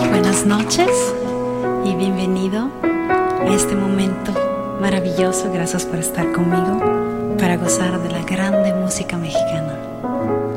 Buenas noches y bienvenido a este momento maravilloso. Gracias por estar conmigo para gozar de la grande música mexicana.